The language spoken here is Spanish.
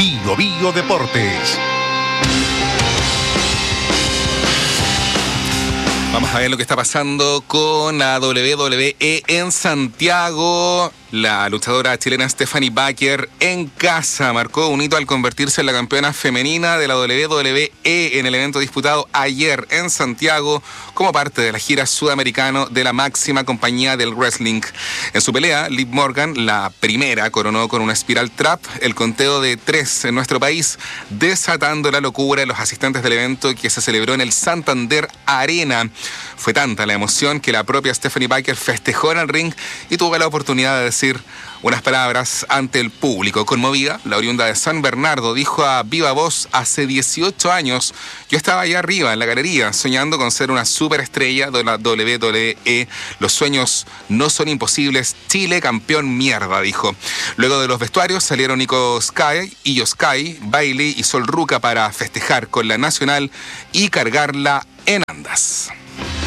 Bio Bio Deportes. Vamos a ver lo que está pasando con la WWE en Santiago. La luchadora chilena Stephanie Baker en casa marcó un hito al convertirse en la campeona femenina de la WWE en el evento disputado ayer en Santiago como parte de la gira sudamericana de la máxima compañía del wrestling. En su pelea, Liv Morgan, la primera, coronó con una Spiral Trap el conteo de 3 en nuestro país, desatando la locura de los asistentes del evento que se celebró en el Santander Arena. Fue tanta la emoción que la propia Stephanie Baker festejó en el ring y tuvo la oportunidad de decir unas palabras ante el público. Conmovida, la oriunda de San Bernardo dijo a viva voz: hace 18 años yo estaba allá arriba en la galería soñando con ser una superestrella de la WWE. Los sueños no son imposibles. Chile campeón mierda, dijo. Luego de los vestuarios salieron Nico Sky, Io Sky, Bailey y Sol Ruca para festejar con la nacional y cargarla en andas.